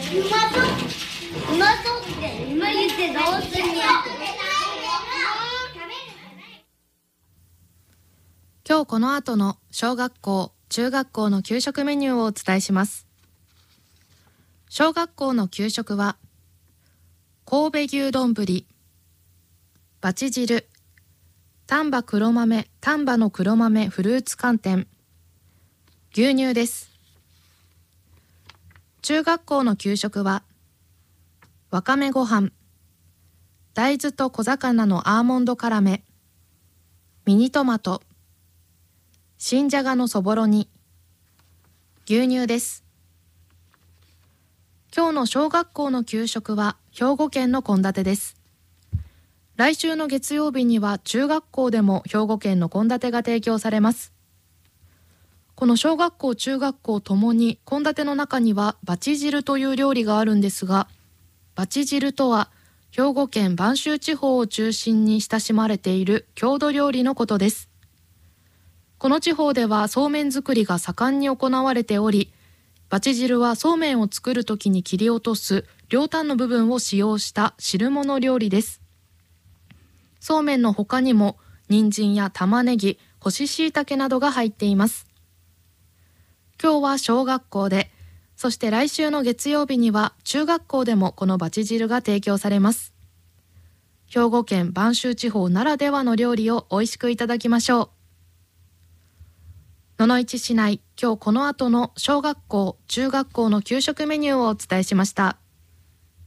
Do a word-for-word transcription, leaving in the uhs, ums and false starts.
うまそううまそうって今言ってどうすんや。 今日この後の小学校、中学校の給食メニューをお伝えします。小学校の給食は神戸牛丼、バチ汁、丹波黒豆、丹波の黒豆フルーツ寒天、牛乳です。中学校の給食はわかめご飯、大豆と小魚のアーモンド辛め、ミニトマト、新じゃがのそぼろ煮、牛乳です。今日の小学校の給食は兵庫県の献立です。来週の月曜日には中学校でも兵庫県の献立が提供されます。この小学校、中学校ともに献立の中にはバチ汁という料理があるんですが、バチ汁とは兵庫県播州地方を中心に親しまれている郷土料理のことです。この地方ではそうめん作りが盛んに行われており、バチ汁はそうめんを作るときに切り落とす両端の部分を使用した汁物料理です。そうめんの他にも人参や玉ねぎ、干し椎茸などが入っています。今日は小学校で、そして来週の月曜日には中学校でもこのバチ汁が提供されます。兵庫県播州地方ならではの料理を美味しくいただきましょう。野々市市内、今日この後の小学校、中学校の給食メニューをお伝えしました。